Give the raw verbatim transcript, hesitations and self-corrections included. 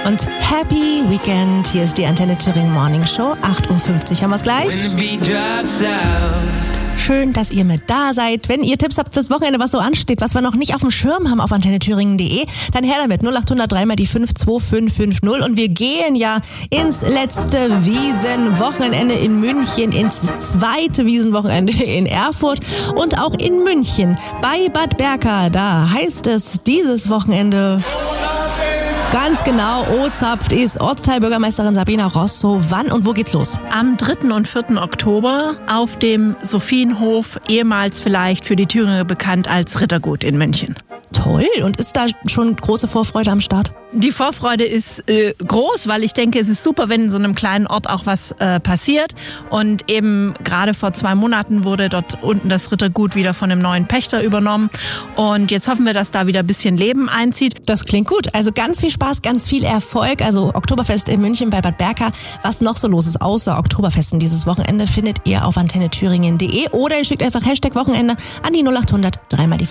Und Happy Weekend. Hier ist die Antenne Thüringen Morning Show. acht Uhr fünfzig haben wir es gleich. Schön, dass ihr mit da seid. Wenn ihr Tipps habt fürs Wochenende, was so ansteht, was wir noch nicht auf dem Schirm haben auf antenne thüringen punkt de, dann her damit. null acht null null drei mal die fünf zwei fünf fünf null. Und wir gehen ja ins letzte Wiesenwochenende in München, ins zweite Wiesenwochenende in Erfurt und auch in München bei Bad Berka. Da heißt es dieses Wochenende... Ganz genau, O-Zapft ist Ortsteilbürgermeisterin Sabina Rosso. Wann und wo geht's los? Am dritten und vierten Oktober auf dem Sophienhof, ehemals vielleicht für die Thüringer bekannt als Rittergut in München. Toll, und ist da schon große Vorfreude am Start? Die Vorfreude ist äh, groß, weil ich denke, es ist super, wenn in so einem kleinen Ort auch was äh, passiert. Und eben gerade vor zwei Monaten wurde dort unten das Rittergut wieder von einem neuen Pächter übernommen. Und jetzt hoffen wir, dass da wieder ein bisschen Leben einzieht. Das klingt gut. Also ganz viel Spaß, ganz viel Erfolg. Also Oktoberfest in München bei Bad Berka. Was noch so los ist außer Oktoberfesten dieses Wochenende, findet ihr auf antenne thüringen punkt de oder ihr schickt einfach Hashtag Wochenende an die null acht hundert drei mal die fünf.